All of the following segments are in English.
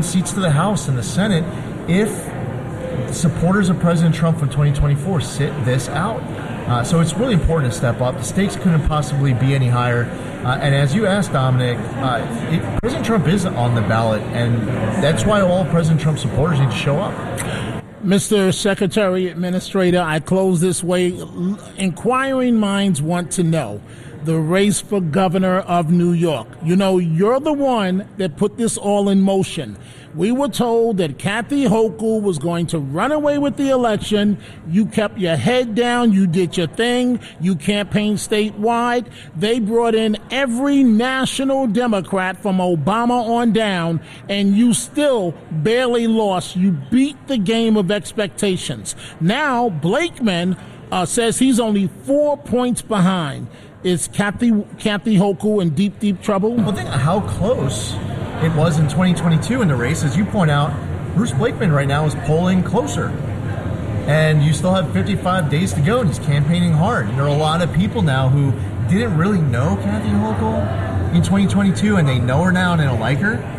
seats to the House and the Senate if supporters of President Trump from 2024 sit this out. So it's really important to step up. The stakes couldn't possibly be any higher. And as you asked, Dominic, President Trump is on the ballot, and that's why all President Trump supporters need to show up. Mr. Secretary Administrator, I close this way. Inquiring minds want to know the race for governor of New York. You know, you're the one that put this all in motion. We were told that Kathy Hochul was going to run away with the election. You kept your head down. You did your thing. You campaigned statewide. They brought in every national Democrat from Obama on down, and you still barely lost. You beat the game of expectations. Now, Blakeman says he's only 4 points behind. Is Kathy Hochul in deep, deep trouble? Well, think how close it was in 2022 in the race. As you point out, Bruce Blakeman right now is polling closer. And you still have 55 days to go, and he's campaigning hard. And there are a lot of people now who didn't really know Kathy Hochul in 2022, and they know her now and they don't like her.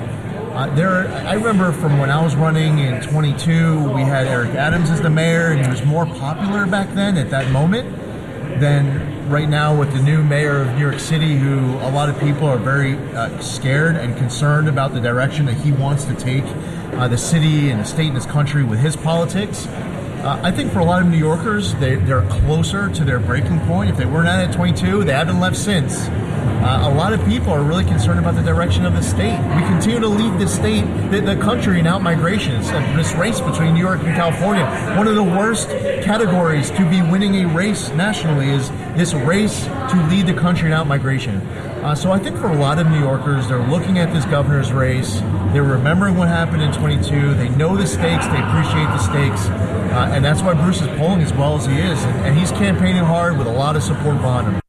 I remember from when I was running in 22, we had Eric Adams as the mayor, and he was more popular back then at that moment than right now with the new mayor of New York City, who a lot of people are very scared and concerned about the direction that he wants to take the city and the state and this country with his politics. I think for a lot of New Yorkers, they're closer to their breaking point. If they weren't at 22, they haven't left since. A lot of people are really concerned about the direction of the state. We continue to lead the state, the country in out-migration. It's this race between New York and California. One of the worst categories to be winning a race nationally is this race to lead the country in out-migration. So I think for a lot of New Yorkers, they're looking at this governor's race. They're remembering what happened in 22. They know the stakes. They appreciate the stakes. And that's why Bruce is polling as well as he is. And he's campaigning hard with a lot of support behind him.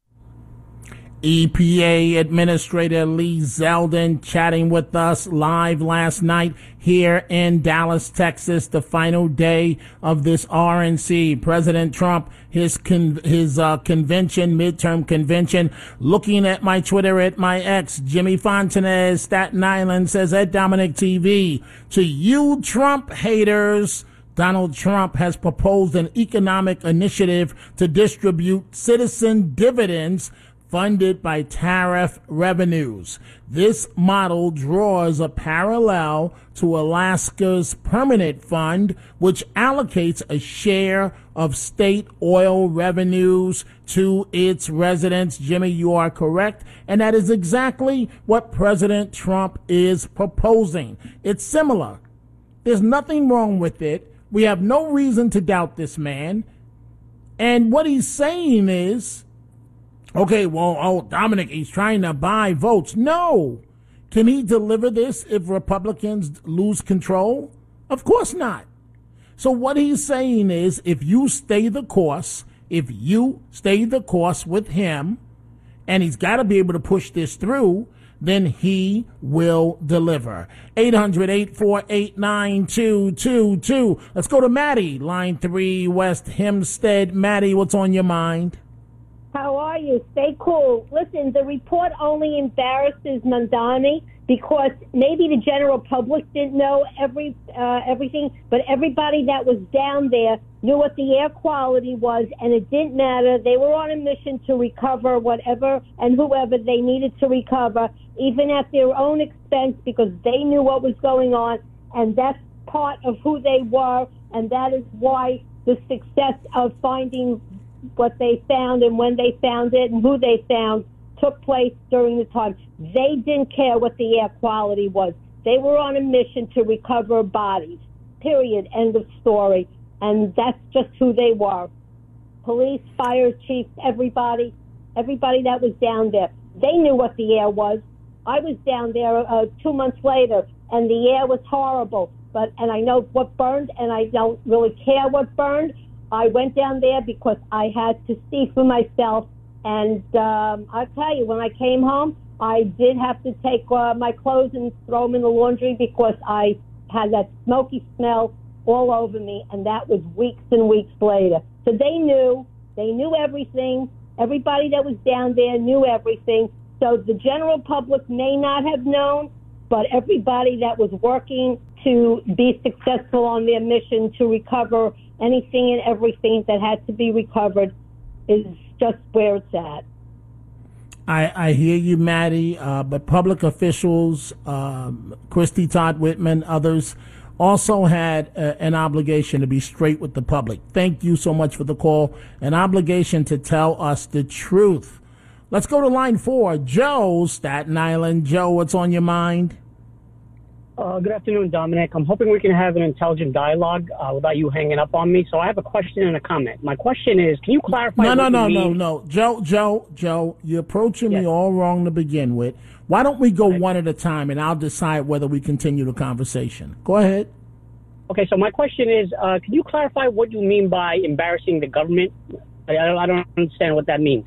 EPA Administrator Lee Zeldin chatting with us live last night here in Dallas, Texas, the final day of this RNC. President Trump, his convention, midterm convention. Looking at my Twitter, at my ex, Jimmy Fontanez, Staten Island, says at Dominic TV, to you Trump haters, Donald Trump has proposed an economic initiative to distribute citizen dividends funded by tariff revenues. This model draws a parallel to Alaska's Permanent Fund, which allocates a share of state oil revenues to its residents. Jimmy, you are correct. And that is exactly what President Trump is proposing. It's similar. There's nothing wrong with it. We have no reason to doubt this man. And what he's saying is, okay, well, Dominic, he's trying to buy votes. No. Can he deliver this if Republicans lose control? Of course not. So what he's saying is, if you stay the course with him, and he's got to be able to push this through, then he will deliver. 800-848-9222. Let's go to Maddie, line 3, West Hempstead. Maddie, what's on your mind? How are you? Stay cool. Listen, the report only embarrasses Mamdani because maybe the general public didn't know everything, but everybody that was down there knew what the air quality was, and it didn't matter. They were on a mission to recover whatever and whoever they needed to recover, even at their own expense, because they knew what was going on, and that's part of who they were, and that is why the success of finding what they found and when they found it and who they found took place during the time. They didn't care what the air quality was. They were on a mission to recover bodies, period, end of story. And that's just who they were. Police, fire chiefs, everybody that was down there. They knew what the air was. I was down there 2 months later, and the air was horrible. And I know what burned, and I don't really care what burned. I went down there because I had to see for myself. And I'll tell you, when I came home, I did have to take my clothes and throw them in the laundry because I had that smoky smell all over me, and that was weeks and weeks later. So they knew everything. Everybody that was down there knew everything. So the general public may not have known, but everybody that was working to be successful on their mission to recover anything and everything that had to be recovered is just where it's at. I hear you, Maddie, but public officials, Christy Todd Whitman, others, also had an obligation to be straight with the public. Thank you so much for the call. An obligation to tell us the truth. Let's go to line 4. Joe, Staten Island. Joe, what's on your mind? Good afternoon, Dominic. I'm hoping we can have an intelligent dialogue without you hanging up on me. So I have a question and a comment. My question is, can you clarify? No. Joe, you're approaching me all wrong to begin with. Why don't we go one at a time, and I'll decide whether we continue the conversation. Go ahead. Okay, so my question is, can you clarify what you mean by embarrassing the government? I don't understand what that means.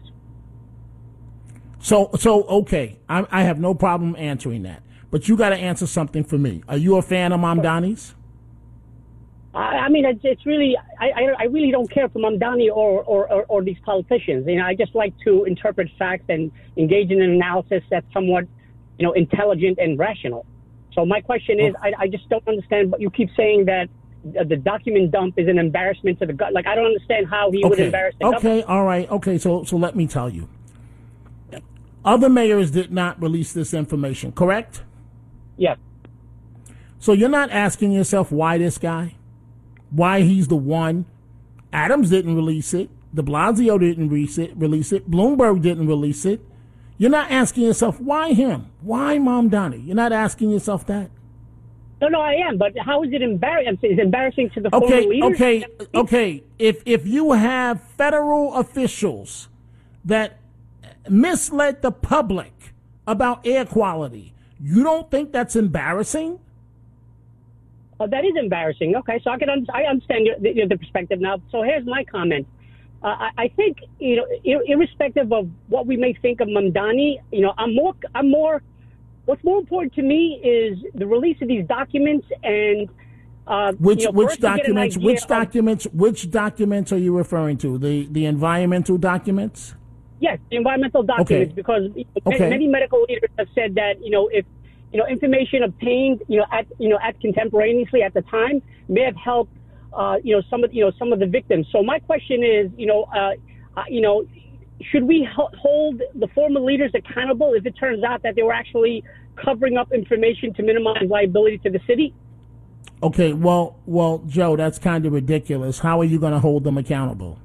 So okay, I have no problem answering that. But you got to answer something for me. Are you a fan of Mamdani's? I mean, it's really, I really don't care for Mamdani or these politicians. You know, I just like to interpret facts and engage in an analysis that's somewhat, intelligent and rational. So my question is, I just don't understand. But you keep saying that the document dump is an embarrassment to the government. Like, I don't understand how he would embarrass the government. Okay, all right. Okay, so let me tell you. Other mayors did not release this information, correct? Yes. So you're not asking yourself why this guy? Why he's the one? Adams didn't release it. De Blasio didn't release it. Bloomberg didn't release it. You're not asking yourself, why him? Why Mamdani? You're not asking yourself that? No, I am. But how is it embarrassing? It's embarrassing to the former leaders. Okay. If you have federal officials that misled the public about air quality, you don't think that's embarrassing? That is embarrassing. Okay, so I understand the perspective now. So here's my comment. I think irrespective of what we may think of Mamdani, I'm more. What's more important to me is the release of these documents and which documents are you referring to? The environmental documents? Yes, the environmental documents, because many medical leaders have said that if information obtained at contemporaneously at the time may have helped some of the victims. So my question is should we hold the former leaders accountable if it turns out that they were actually covering up information to minimize liability to the city? Okay, well, Joe, that's kind of ridiculous. How are you going to hold them accountable?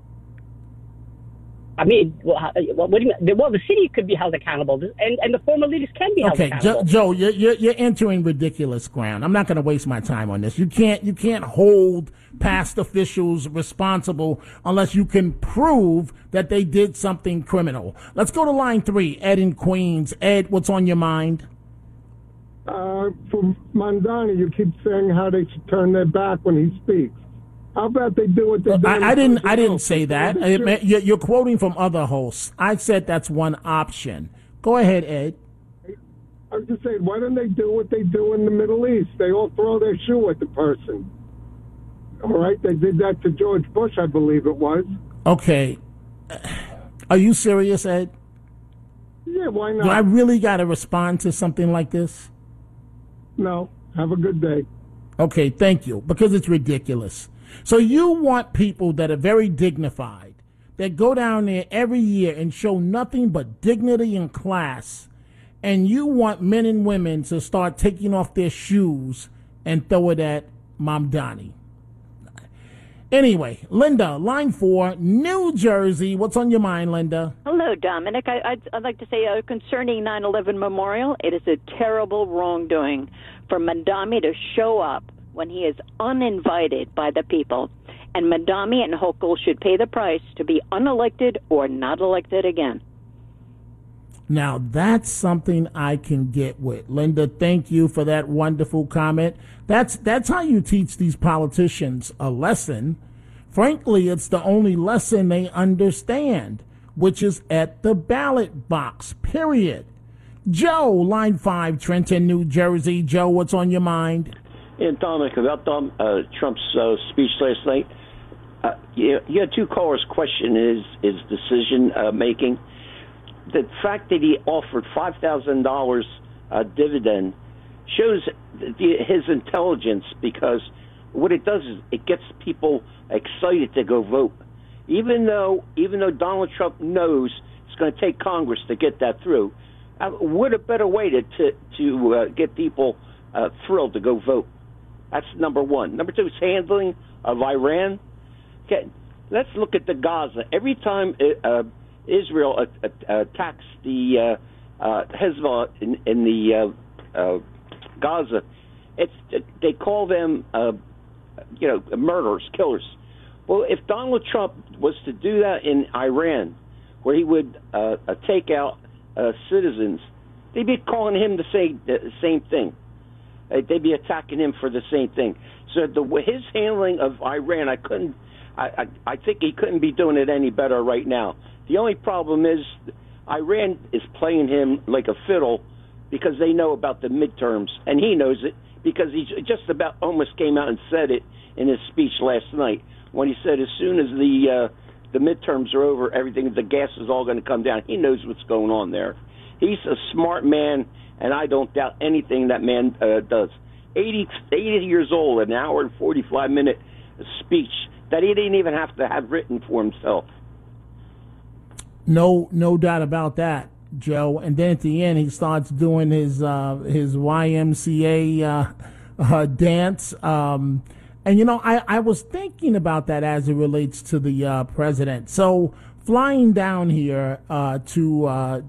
I mean, what do you mean? Well, the city could be held accountable, and the former leaders can be held accountable. Joe, you're entering ridiculous ground. I'm not going to waste my time on this. You can't hold past officials responsible unless you can prove that they did something criminal. Let's go to line 3, Ed in Queens. Ed, what's on your mind? For Mamdani, you keep saying how they should turn their back when he speaks. How about they do what they do? I didn't say that. You're quoting from other hosts. I said that's one option. Go ahead, Ed. I was just saying, why don't they do what they do in the Middle East? They all throw their shoe at the person. All right? They did that to George Bush, I believe it was. Okay. Are you serious, Ed? Yeah, why not? Do I really got to respond to something like this? No. Have a good day. Okay, thank you. Because it's ridiculous. So you want people that are very dignified, that go down there every year and show nothing but dignity and class, and you want men and women to start taking off their shoes and throw it at Mamdani. Anyway, Linda, line 4, New Jersey. What's on your mind, Linda? Hello, Dominic. I'd like to say concerning 9/11 Memorial, it is a terrible wrongdoing for Mamdani to show up when he is uninvited by the people. And Mamdani and Hochul should pay the price to be unelected or not elected again. Now, that's something I can get with. Linda, thank you for that wonderful comment. That's how you teach these politicians a lesson. Frankly, it's the only lesson they understand, which is at the ballot box, period. Joe, line 5, Trenton, New Jersey. Joe, what's on your mind? Yeah, Dominic, about Trump's speech last night, you had two callers question his decision making. The fact that he offered $5,000 dividend shows his intelligence, because what it does is it gets people excited to go vote. Even though Donald Trump knows it's going to take Congress to get that through, what a better way to get people thrilled to go vote. That's number one. Number two is handling of Iran. Okay, let's look at the Gaza. Every time Israel attacks the Hezbollah in the Gaza, they call them murderers, killers. Well, if Donald Trump was to do that in Iran, where he would take out citizens, they'd be calling him the same thing. They'd be attacking him for the same thing. So his handling of Iran, I think he couldn't be doing it any better right now. The only problem is Iran is playing him like a fiddle because they know about the midterms, and he knows it because he just about almost came out and said it in his speech last night when he said as soon as the midterms are over, the gas is all going to come down. He knows what's going on there. He's a smart man, and I don't doubt anything that man does. 80 years old, an hour and 45-minute speech that he didn't even have to have written for himself. No doubt about that, Joe. And then at the end, he starts doing his YMCA dance. And I was thinking about that as it relates to the president. So flying down here to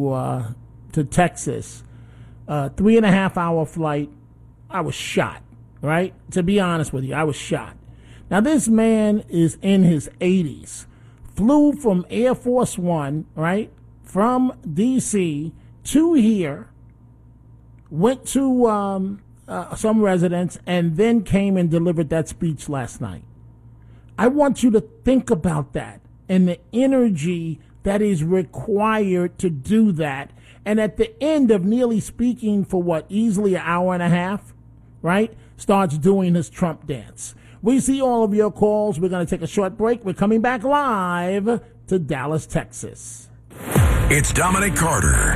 Texas, 3.5-hour flight, I was shot. Right? To be honest with you, I was shot. Now this man is in his 80s. Flew from Air Force One, right, from D.C. to here, went to some residence, and then came and delivered that speech last night. I want you to think about that and the energy that is required to do that. And at the end of nearly speaking for easily an hour and a half, right, starts doing his Trump dance. We see all of your calls. We're going to take a short break. We're coming back live to Dallas, Texas. It's Dominic Carter.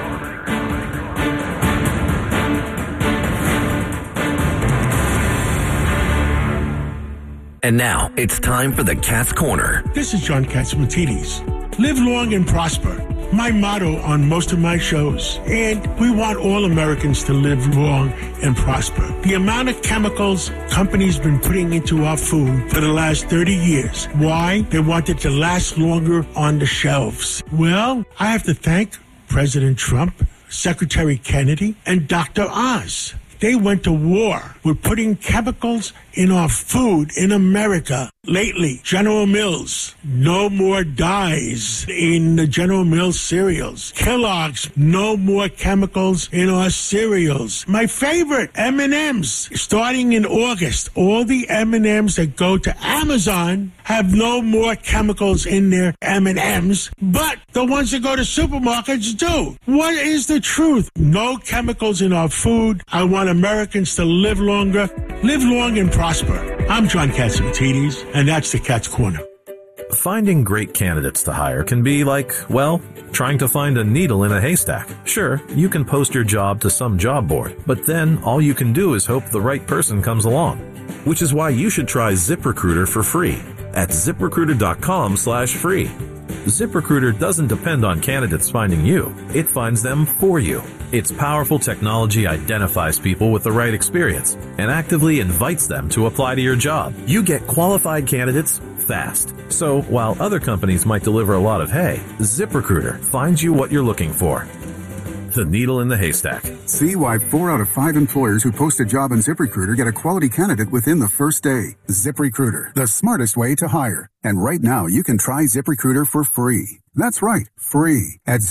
And now it's time for the Cat's Corner. This is John Catsimatidis. Live long and prosper. My motto on most of my shows. And we want all Americans to live long and prosper. The amount of chemicals companies been putting into our food for the last 30 years. Why? They want it to last longer on the shelves. Well, I have to thank President Trump, Secretary Kennedy, and Dr. Oz. They went to war with putting chemicals in our food in America. Lately, General Mills, no more dyes in the General Mills cereals. Kellogg's, no more chemicals in our cereals. My favorite, M&M's, starting in August, all the M&M's that go to Amazon have no more chemicals in their M&M's, but the ones that go to supermarkets do. What is the truth? No chemicals in our food. I want Americans to live longer, live long and prosper. I'm John Catsimatidis, and that's the Cat's Corner. Finding great candidates to hire can be like, well, trying to find a needle in a haystack. Sure, you can post your job to some job board, but then all you can do is hope the right person comes along. Which is why you should try ZipRecruiter for free at ZipRecruiter.com/free. ZipRecruiter doesn't depend on candidates finding you. It finds them for you. Its powerful technology identifies people with the right experience and actively invites them to apply to your job. You get qualified candidates fast. So while other companies might deliver a lot of hay, ZipRecruiter finds you what you're looking for. The needle in the haystack. See why 4 out of 5 employers who post a job on ZipRecruiter get a quality candidate within the first day. ZipRecruiter, the smartest way to hire. And right now, you can try ZipRecruiter for free. That's right, free at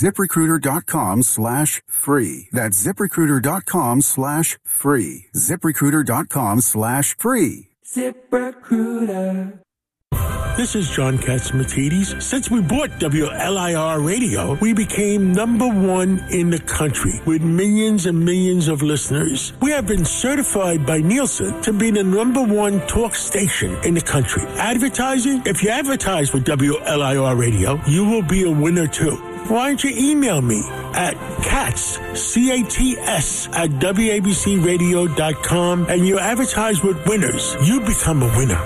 ZipRecruiter.com/free. That's ZipRecruiter.com/free. ZipRecruiter.com/free. ZipRecruiter. This is John Catsimatidis. Since we bought WLIR Radio, we became #1 in the country with millions and millions of listeners. We have been certified by Nielsen to be the #1 talk station in the country. Advertising? If you advertise with WLIR Radio, you will be a winner too. why don't you email me at cats, C-A-T-S, at WABCRadio.com, and you advertise with winners. You become a winner.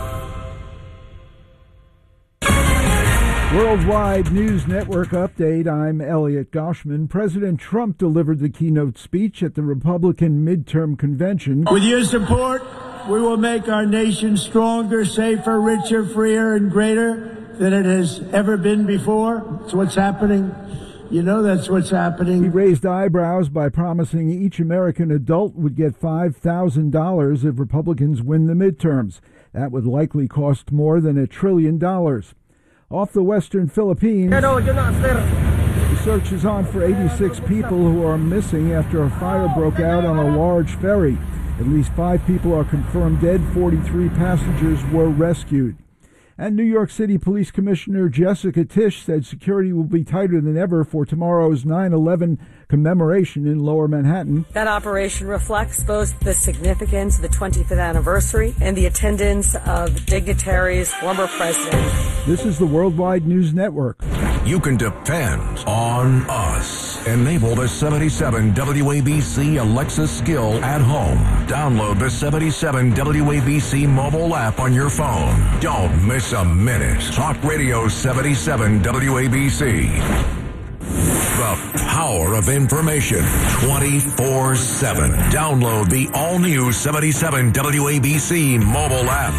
Worldwide News Network update. I'm Elliot Goshman. President Trump delivered the keynote speech at the Republican midterm convention. With your support, we will make our nation stronger, safer, richer, freer, and greater than it has ever been before. That's what's happening. You know that's what's happening. He raised eyebrows by promising each American adult would get $5,000 if Republicans win the midterms. That would likely cost more than $1 trillion. Off the western Philippines, the search is on for 86 people who are missing after a fire broke out on a large ferry. At least 5 people are confirmed dead. 43 passengers were rescued. And New York City Police Commissioner Jessica Tisch said security will be tighter than ever for tomorrow's 9/11 commemoration in Lower Manhattan. That operation reflects both the significance of the 25th anniversary and the attendance of dignitaries, former president. This is the Worldwide News Network. You can depend on us. Enable the 77 WABC Alexa skill at home. Download the 77 WABC mobile app on your phone. Don't miss a minute. Talk Radio 77 WABC. The power of information 24/7. Download the all-new 77 WABC mobile app.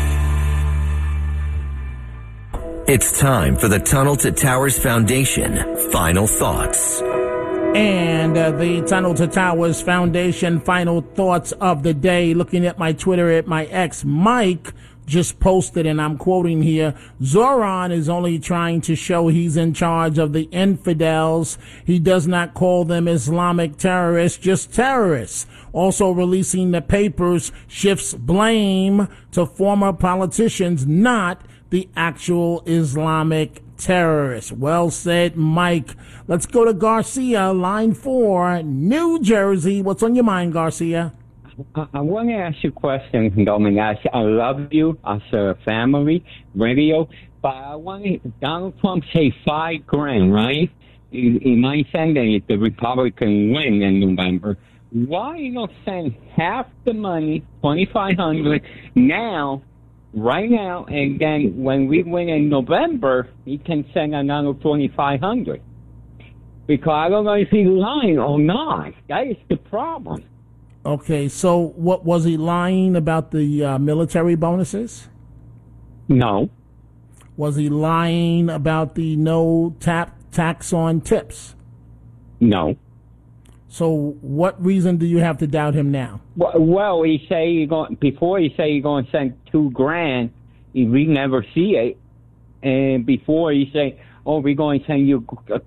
It's time for the Tunnel to Towers Foundation Final Thoughts. And the Tunnel to Towers Foundation Final Thoughts of the day. Looking at my Twitter, at my ex, Mike just posted, and I'm quoting here, Zoran is only trying to show he's in charge of the infidels. He does not call them Islamic terrorists, just terrorists. Also releasing the papers shifts blame to former politicians, not the actual Islamic terrorists. Well said, Mike. Let's go to Garcia, line 4, New Jersey. What's on your mind, Garcia? I want to ask you a question, Dominic. I love you as a family, radio, but I want to, Donald Trump say $5,000, right? He might say that if the Republican win in November. Why you don't send half the money, $2,500, now, right now, and then when we win in November, he can send another $2,500? Because I don't know if he's lying or not. That is the problem. Okay, so what was he lying about the military bonuses? No. Was he lying about the no tax on tips? No. So what reason do you have to doubt him now? Well, he say before he say he's going to send $2,000, we never see it, and before he say, oh, we're going to send you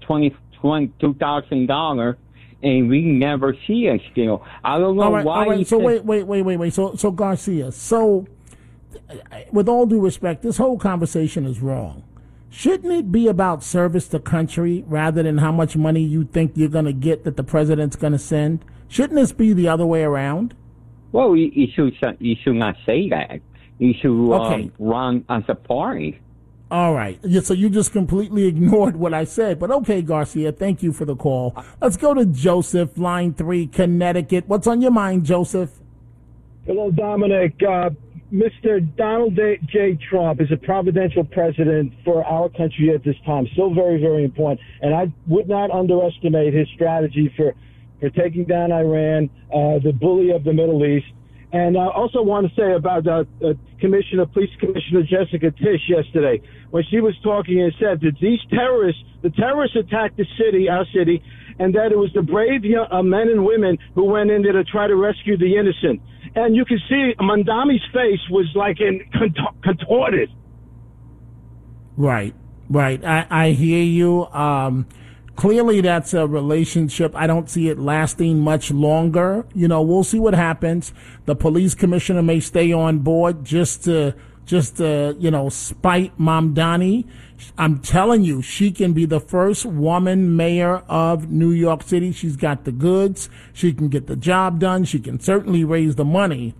$2,000. And we never see it still. I don't know why. All right. So wait. So Garcia. So, with all due respect, this whole conversation is wrong. Shouldn't it be about service to country rather than how much money you think you're going to get that the president's going to send? Shouldn't this be the other way around? Well, you should not say that. You should run as a party. All right. So you just completely ignored what I said. But okay, Garcia, thank you for the call. Let's go to Joseph, line 3, Connecticut. What's on your mind, Joseph? Hello, Dominic. Mr. Donald J. Trump is a providential president for our country at this time. Still very, very important. And I would not underestimate his strategy for taking down Iran, the bully of the Middle East. And I also want to say about Police Commissioner Jessica Tisch yesterday, when she was talking and said that the terrorists attacked our city, and that it was the brave men and women who went in there to try to rescue the innocent. And you can see Mandami's face was like contorted. Right. I hear you. Clearly, that's a relationship. I don't see it lasting much longer. We'll see what happens. The police commissioner may stay on board just to spite Mamdani. I'm telling you, she can be the first woman mayor of New York City. She's got the goods. She can get the job done. She can certainly raise the money.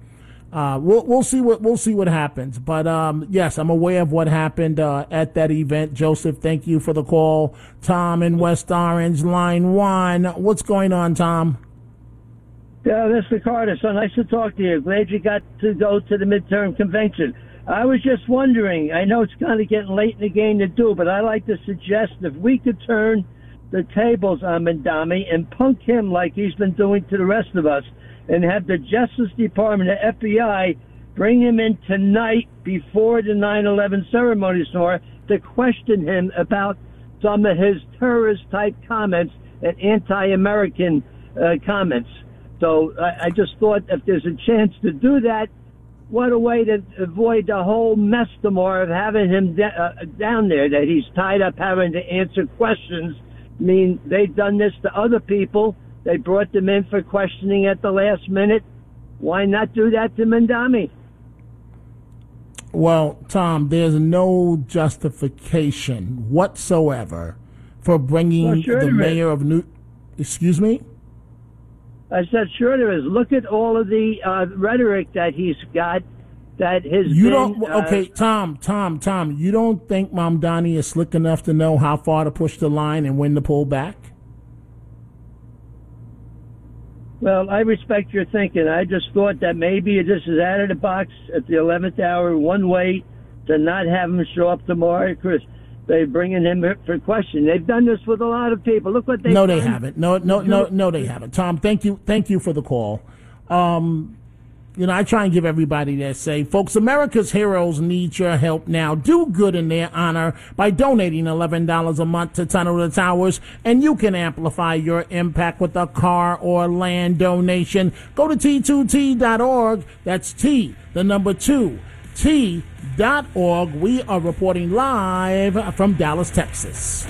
We'll see what happens. But yes, I'm aware of what happened at that event. Joseph, thank you for the call. Tom in West Orange, line 1. What's going on, Tom? Yeah, Mr. Carter, so nice to talk to you. Glad you got to go to the midterm convention. I was just wondering, I know it's kind of getting late in the game to do, but I'd like to suggest if we could turn the tables on Mamdani and punk him like he's been doing to the rest of us, and have the Justice Department, the FBI, bring him in tonight before the 9/11 ceremony tomorrow to question him about some of his terrorist-type comments and anti-American comments. So I just thought if there's a chance to do that, what a way to avoid the whole mess tomorrow of having him down there, that he's tied up having to answer questions. I mean, they've done this to other people. They brought them in for questioning at the last minute. Why not do that to Mamdani? Well, Tom, there's no justification whatsoever for bringing the mayor of New... Excuse me? I said, sure there is. Look at all of the rhetoric that he's got that has Okay, Tom, you don't think Mamdani is slick enough to know how far to push the line and when to pull back? Well, I respect your thinking. I just thought that maybe this is out of the box at the 11th hour, one way to not have him show up tomorrow, Chris. They're bringing him for question. They've done this with a lot of people. Look what they've done. No, they haven't. No, they haven't. Tom, thank you for the call. I try and give everybody their say. Folks, America's heroes need your help now. Do good in their honor by donating $11 a month to Tunnel to Towers, and you can amplify your impact with a car or land donation. Go to T2T.org. That's T, the number 2, T.org. We are reporting live from Dallas, Texas.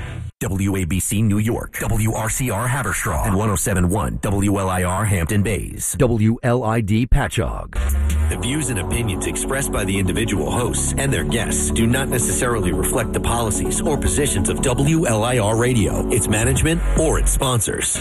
WABC New York, WRCR Haverstraw, and 107.1 WLIR Hampton Bays, WLID Patchogue. The views and opinions expressed by the individual hosts and their guests do not necessarily reflect the policies or positions of WLIR Radio, its management, or its sponsors.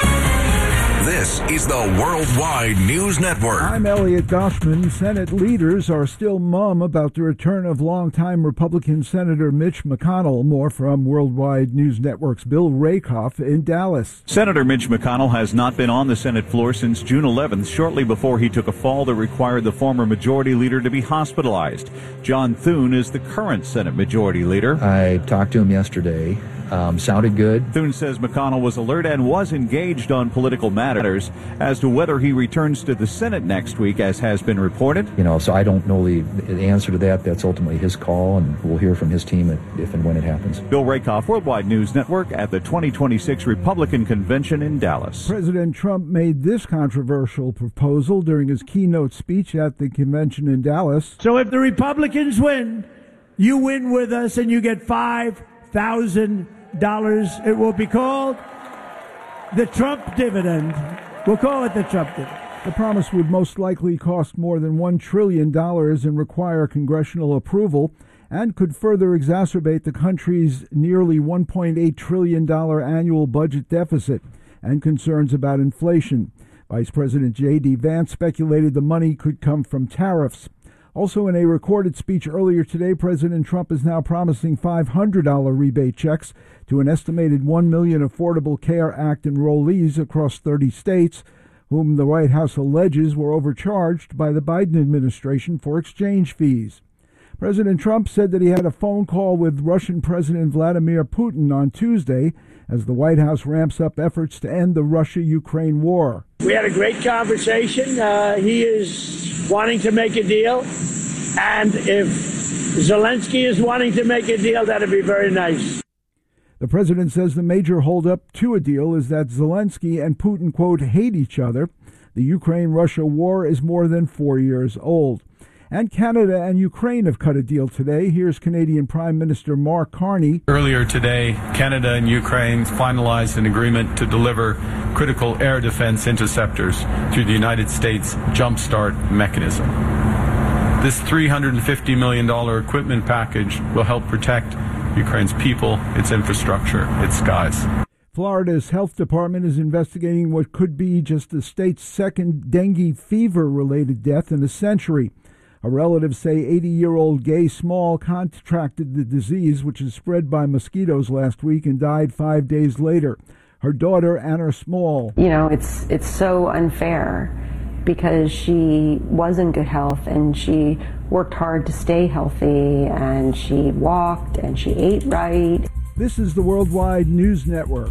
This is the Worldwide News Network. I'm Elliot Goffman. Senate leaders are still mum about the return of longtime Republican Senator Mitch McConnell. More from Worldwide News Network's Bill Rakoff in Dallas. Senator Mitch McConnell has not been on the Senate floor since June 11th, shortly before he took a fall that required the former Majority Leader to be hospitalized. John Thune is the current Senate Majority Leader. I talked to him yesterday. Sounded good. Thune says McConnell was alert and was engaged on political matters. As to whether he returns to the Senate next week, as has been reported. So I don't know the answer to that. That's ultimately his call, and we'll hear from his team if and when it happens. Bill Rakoff, Worldwide News Network, at the 2026 Republican Convention in Dallas. President Trump made this controversial proposal during his keynote speech at the convention in Dallas. So if the Republicans win, you win with us and you get $5,000. It will be called the Trump dividend. We'll call it the Trump dividend. The promise would most likely cost more than $1 trillion and require congressional approval, and could further exacerbate the country's nearly $1.8 trillion annual budget deficit and concerns about inflation. Vice President J.D. Vance speculated the money could come from tariffs. Also, in a recorded speech earlier today, President Trump is now promising $500 rebate checks to an estimated 1 million Affordable Care Act enrollees across 30 states, whom the White House alleges were overcharged by the Biden administration for exchange fees. President Trump said that he had a phone call with Russian President Vladimir Putin on Tuesday as the White House ramps up efforts to end the Russia-Ukraine war. We had a great conversation. He is wanting to make a deal. And if Zelensky is wanting to make a deal, that'd be very nice. The president says the major holdup to a deal is that Zelensky and Putin, quote, hate each other. The Ukraine-Russia war is more than 4 years old. And Canada and Ukraine have cut a deal today. Here's Canadian Prime Minister Mark Carney. Earlier today, Canada and Ukraine finalized an agreement to deliver critical air defense interceptors through the United States Jumpstart mechanism. This $350 million equipment package will help protect Ukraine's people, its infrastructure, its skies. Florida's health department is investigating what could be just the state's second dengue fever-related death in a century. A relatives say 80-year-old Gay Small contracted the disease, which is spread by mosquitoes, last week and died 5 days later. Her daughter, Anna Small. You know, it's so unfair because she was in good health and she worked hard to stay healthy and she walked and she ate right. This is the Worldwide News Network.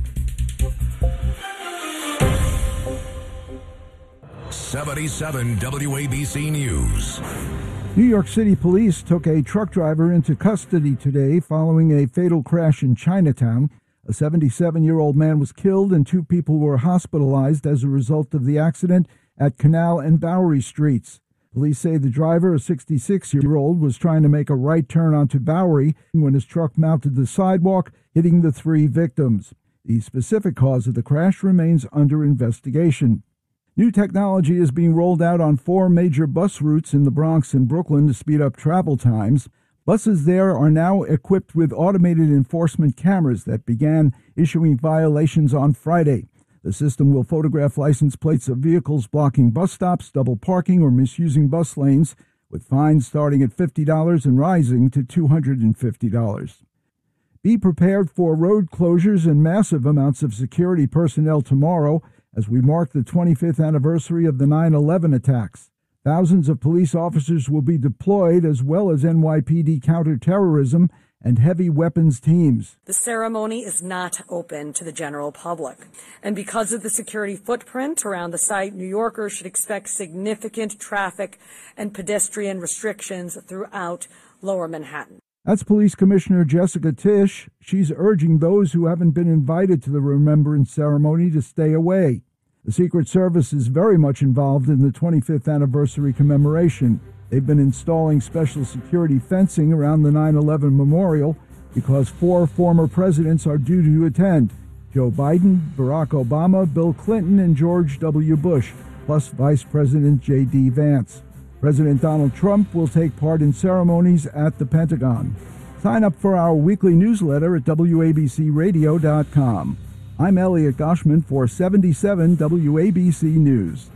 77 WABC News. New York City police took a truck driver into custody today following a fatal crash in Chinatown. A 77-year-old man was killed and 2 people were hospitalized as a result of the accident at Canal and Bowery Streets. Police say the driver, a 66-year-old, was trying to make a right turn onto Bowery when his truck mounted the sidewalk, hitting the 3 victims. The specific cause of the crash remains under investigation. New technology is being rolled out on 4 major bus routes in the Bronx and Brooklyn to speed up travel times. Buses there are now equipped with automated enforcement cameras that began issuing violations on Friday. The system will photograph license plates of vehicles blocking bus stops, double parking, or misusing bus lanes, with fines starting at $50 and rising to $250. Be prepared for road closures and massive amounts of security personnel tomorrow as we mark the 25th anniversary of the 9/11 attacks. Thousands of police officers will be deployed, as well as NYPD counterterrorism and heavy weapons teams. The ceremony is not open to the general public. And because of the security footprint around the site, New Yorkers should expect significant traffic and pedestrian restrictions throughout Lower Manhattan. That's Police Commissioner Jessica Tisch. She's urging those who haven't been invited to the remembrance ceremony to stay away. The Secret Service is very much involved in the 25th anniversary commemoration. They've been installing special security fencing around the 9/11 memorial because 4 former presidents are due to attend: Joe Biden, Barack Obama, Bill Clinton, and George W. Bush, plus Vice President J.D. Vance. President Donald Trump will take part in ceremonies at the Pentagon. Sign up for our weekly newsletter at WABCRadio.com. I'm Elliot Goshman for 77 WABC News.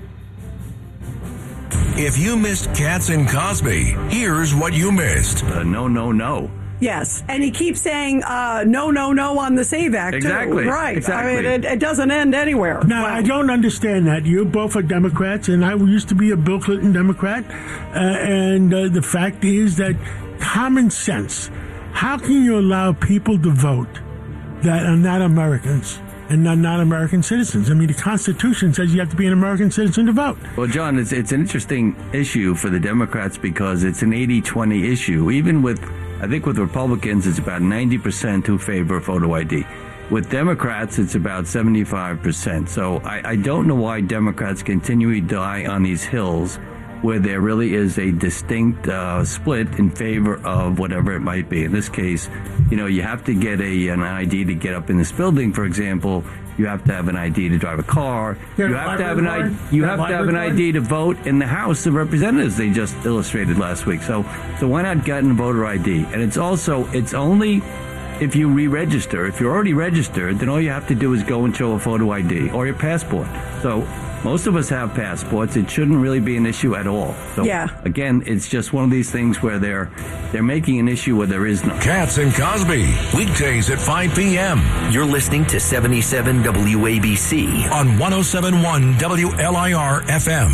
If you missed Katz and Cosby, here's what you missed. No. Yes, and he keeps saying no on the SAVE Act, exactly. Too. Right. Exactly. I mean, it doesn't end anywhere. Now, I don't understand that. You both are Democrats, and I used to be a Bill Clinton Democrat, and the fact is that common sense, how can you allow people to vote that are not Americans and not American citizens? I mean, the Constitution says you have to be an American citizen to vote. Well, John, it's an interesting issue for the Democrats because it's an 80-20 issue. Even with, I think with Republicans, it's about 90% who favor photo ID. With Democrats, it's about 75%. So I don't know why Democrats continually die on these hills where there really is a distinct split in favor of whatever it might be. In this case, you have to get an ID to get up in this building, for example. You have to have an ID to drive a car. You have to have an ID. You have to have an ID to vote in the House of Representatives. They just illustrated last week. So why not get a voter ID? And it's only if you re-register. If you're already registered, then all you have to do is go and show a photo ID or your passport. So most of us have passports. It shouldn't really be an issue at all. So again, it's just one of these things where they're making an issue where there is none. Katz and Cosby, weekdays at 5 p.m. You're listening to 77 WABC on 107.1 WLIR FM.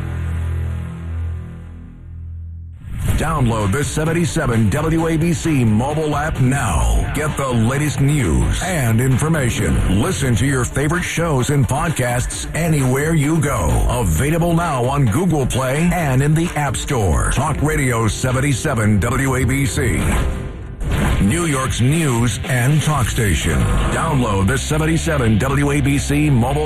Download the 77 WABC mobile app now. Get the latest news and information. Listen to your favorite shows and podcasts anywhere you go. Available now on Google Play and in the App Store. Talk Radio 77 WABC. New York's news and talk station. Download the 77 WABC mobile